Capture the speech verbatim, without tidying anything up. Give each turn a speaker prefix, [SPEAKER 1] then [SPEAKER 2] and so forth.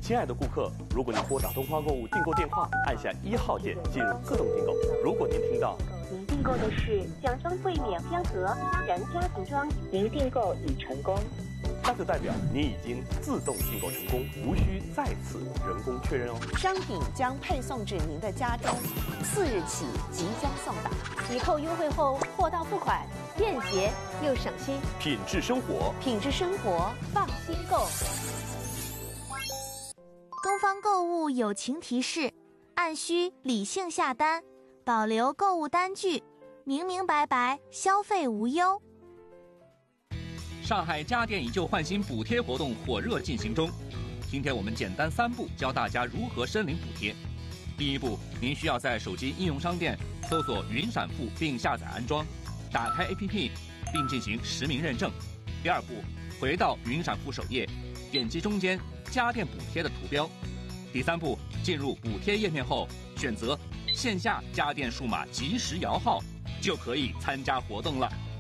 [SPEAKER 1] 亲爱的顾客，如果您拨打东方购物订购电话，按下一号键进入自动订购。如果您听到
[SPEAKER 2] 您订购的是奖双汇免箱盒然家服装，您订购已成功，
[SPEAKER 1] 那就代表您已经自动订购成功，无需再次人工确认哦。
[SPEAKER 3] 商品将配送至您的家中，次日起即将送达。
[SPEAKER 4] 抵扣优惠后，货到付款，便捷又省心。
[SPEAKER 1] 品质生活，
[SPEAKER 4] 品质生活，放心购。
[SPEAKER 5] 东方购物友情提示：按需理性下单，保留购物单据，明明白白，消费无忧。
[SPEAKER 6] 上海家电以旧换新补贴活动火热进行中，今天我们简单三步教大家如何申领补贴。第一步，您需要在手机应用商店搜索云闪付并下载安装，打开 A P P 并进行实名认证。第二步，回到云闪付首页，点击中间家电补贴的图标。第三步，进入补贴页面后，选择线下家电数码即时摇号，就可以参加活动了。